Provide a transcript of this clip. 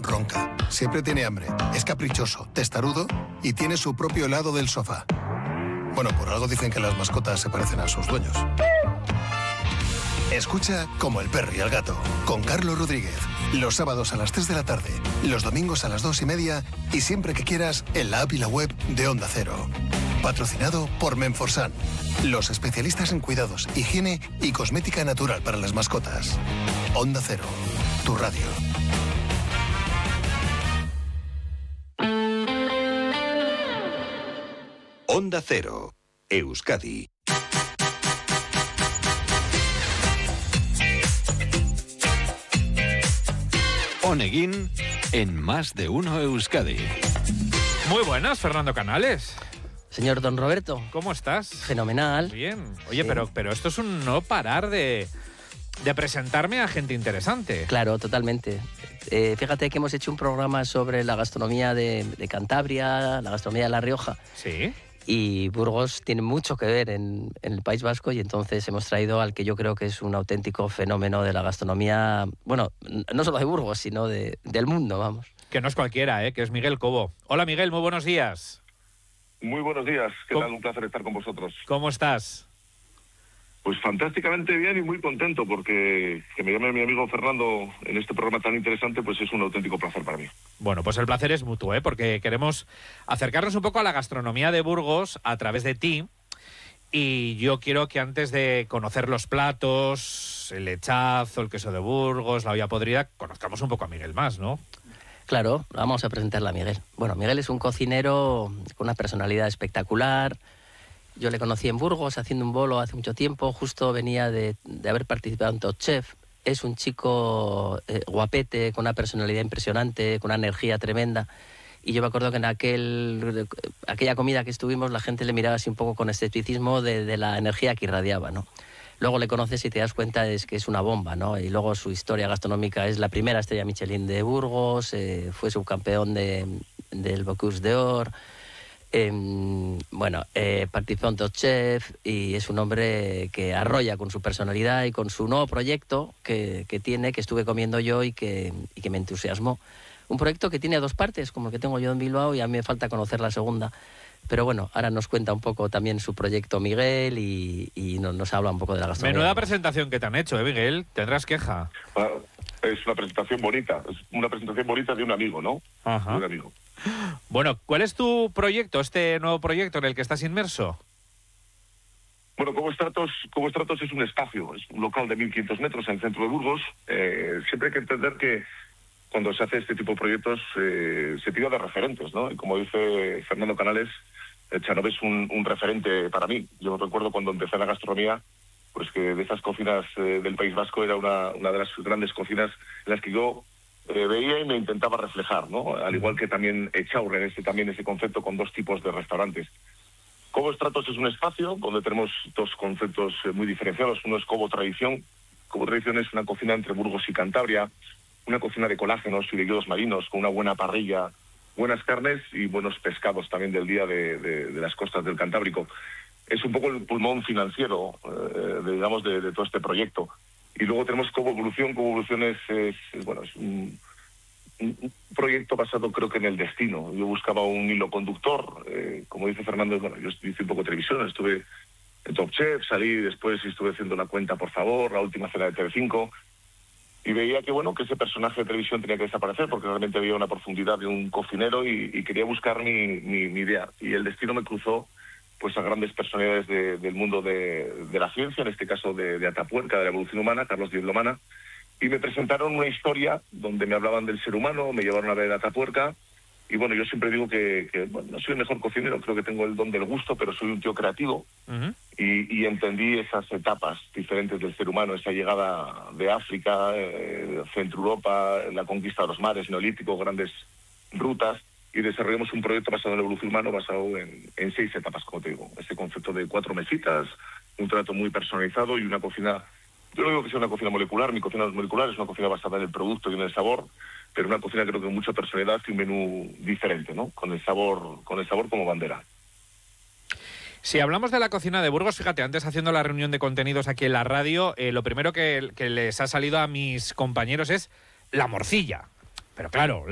ronca, siempre tiene hambre, es caprichoso, testarudo y tiene su propio helado del sofá. Bueno, por algo dicen que las mascotas se parecen a sus dueños. Escucha Como el perro y el gato, con Carlos Rodríguez. Los sábados a las 3 de la tarde, los domingos a las 2:30 y siempre que quieras en la app y la web de Onda Cero. Patrocinado por Menforsan, los especialistas en cuidados, higiene y cosmética natural para las mascotas. Onda Cero, tu radio. Onda Cero, Euskadi. Oneguin en Más de Uno Euskadi. Muy buenas, Fernando Canales. Señor Don Roberto. ¿Cómo estás? Fenomenal. Bien. Oye, Sí. pero esto es un no parar de presentarme a gente interesante. Claro, totalmente. Fíjate que hemos hecho un programa sobre la gastronomía de Cantabria, la gastronomía de La Rioja. Sí. Y Burgos tiene mucho que ver en el País Vasco y entonces hemos traído al que yo creo que es un auténtico fenómeno de la gastronomía, bueno, no solo de Burgos, sino del mundo, vamos. Que no es cualquiera, que es Miguel Cobo. Hola, Miguel, muy buenos días. Muy buenos días, ¿qué ¿Cómo? tal? Un placer estar con vosotros. ¿Cómo estás? Pues fantásticamente bien y muy contento porque que me llame mi amigo Fernando en este programa tan interesante, pues es un auténtico placer para mí. Bueno, pues el placer es mutuo, porque queremos acercarnos un poco a la gastronomía de Burgos a través de ti. Y yo quiero que antes de conocer los platos, el lechazo, el queso de Burgos, la olla podrida, conozcamos un poco a Miguel más, ¿no? Claro, vamos a presentarle a Miguel. Bueno, Miguel es un cocinero con una personalidad espectacular. Yo le conocí en Burgos haciendo un bolo hace mucho tiempo, justo venía de haber participado en Top Chef. Es un chico guapete, con una personalidad impresionante, con una energía tremenda. Y yo me acuerdo que en aquella comida que estuvimos la gente le miraba así un poco con escepticismo de la energía que irradiaba, ¿no? Luego le conoces y te das cuenta de que es una bomba, ¿no? Y luego su historia gastronómica es la primera estrella Michelin de Burgos, fue subcampeón del Bocuse d'Or. Participó en Top Chef y es un hombre que arrolla con su personalidad y con su nuevo proyecto que tiene, que estuve comiendo yo y que me entusiasmó. Un proyecto que tiene dos partes, como el que tengo yo en Bilbao, y a mí me falta conocer la segunda. Pero bueno, ahora nos cuenta un poco también su proyecto Miguel y nos habla un poco de la gastronomía. Menuda presentación que te han hecho, Miguel. ¿Tendrás queja? Es una presentación bonita, de un amigo, ¿no? Ajá. De un amigo. Bueno, ¿cuál es tu proyecto, este nuevo proyecto en el que estás inmerso? Bueno, Como Estratos es un espacio, es un local de 1.500 metros en el centro de Burgos. Siempre hay que entender que cuando se hace este tipo de proyectos se tira de referentes, ¿no? Y como dice Fernando Canales, el Chanove es un referente para mí. Yo recuerdo cuando empecé en la gastronomía, pues que de esas cocinas del País Vasco era una de las grandes cocinas en las que yo veía y me intentaba reflejar, ¿no? Al igual que también Echaurren, también ese concepto con dos tipos de restaurantes. Como Estratos es un espacio donde tenemos dos conceptos muy diferenciados. Uno es Cobo Tradición. Cobo Tradición es una cocina entre Burgos y Cantabria, una cocina de colágenos y de higos marinos, con una buena parrilla, buenas carnes y buenos pescados también del día de las costas del Cantábrico. Es un poco el pulmón financiero, de todo este proyecto. Y luego tenemos Cobo Evolución. Cobo Evolución es un proyecto basado, creo que en el destino. Yo buscaba un hilo conductor. Como dice Fernando, yo hice un poco de televisión, estuve en Top Chef, salí después y estuve haciendo La Cuenta, por favor, La Última Cena de TV5. Y veía que ese personaje de televisión tenía que desaparecer porque realmente había una profundidad de un cocinero y quería buscar mi idea. Y el destino me cruzó pues a grandes personalidades del mundo de la ciencia, en este caso de Atapuerca, de la evolución humana, Carlos Díez Lomana, y me presentaron una historia donde me hablaban del ser humano, me llevaron a ver Atapuerca. Y bueno, yo siempre digo que no soy el mejor cocinero, creo que tengo el don del gusto, pero soy un tío creativo. Uh-huh. Y entendí esas etapas diferentes del ser humano, esa llegada de África, Centro Europa, la conquista de los mares, Neolítico, grandes rutas, y desarrollamos un proyecto basado en la evolución humana, basado en 6 etapas, como te digo. Ese concepto de 4 mesitas, un trato muy personalizado y una cocina. Yo no digo que sea una cocina molecular, mi cocina no es molecular, es una cocina basada en el producto y en el sabor, pero una cocina creo que con mucha personalidad y un menú diferente, ¿no? Con el sabor como bandera. Si hablamos de la cocina de Burgos, fíjate, antes haciendo la reunión de contenidos aquí en la radio, lo primero que les ha salido a mis compañeros es la morcilla. Pero claro,